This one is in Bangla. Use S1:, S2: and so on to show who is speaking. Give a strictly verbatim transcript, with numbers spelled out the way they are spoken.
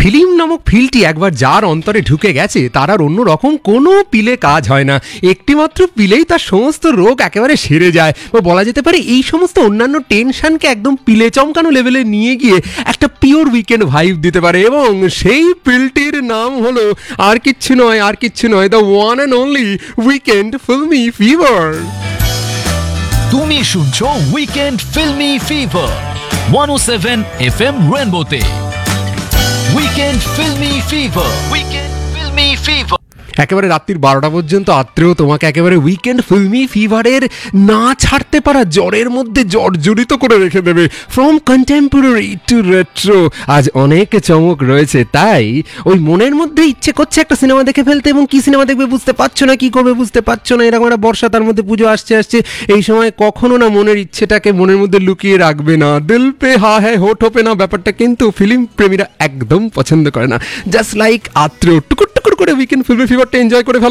S1: ফিল্ম নামক ফিলটি একবার যার অন্তরে ঢুকে গেছে তার আর অন্য রকম কোনো পিলে কাজ হয় না। একটিমাত্র পিলেই তার সমস্ত রোগ একেবারে সেরে যায়, বা বলা যেতে পারে এই সমস্ত অন্যান্য টেনশনকে একদম পিলে চমকানো লেভেলে নিয়ে গিয়ে একটা পিওর উইকেন্ড ভাইব দিতে পারে। এবং সেই পিলটির নাম হলো আর কিচ্ছু নয় আর কিচ্ছু নয় the one and only weekend filmi fever.
S2: তুমি শুনছো উইকেন্ড ফিল্মি ফিভার একশো সাত FM রেনবোতে। Weekend filmi fever, weekend filmi fever.
S1: একেবারে রাত্রির বারোটা পর্যন্ত আত্রেও তোমাকে একেবারে উইকেন্ড ফিল্মি ফিভারের না ছাড়তে পারা জ্বরের মধ্যে জর্জরিত করে রেখে দেবে। ফ্রম কন্টেম্পোরারি টু রেট্রো আজ অনেক চমক রয়েছে, তাই ওই মনের মধ্যে ইচ্ছে করছে একটা সিনেমা দেখে ফেলতে, এবং কি সিনেমা দেখবে বুঝতে পারছো না, কি করবে বুঝতে পারছো না, এরকম একটা বর্ষা, তার মধ্যে পুজো আসছে আসছে এই সময় কখনো না মনের ইচ্ছেটাকে মনের মধ্যে লুকিয়ে রাখবে না। দিল পে হা হ্যাঁ হোট হোপে না ব্যাপারটা কিন্তু ফিল্ম প্রেমীরা একদম পছন্দ করে না। জাস্ট লাইক আত্রেও টুকুর টুকুর করে উইকেন্ড ফিল্মি ফিভারটা এনজয় করে ফেলো।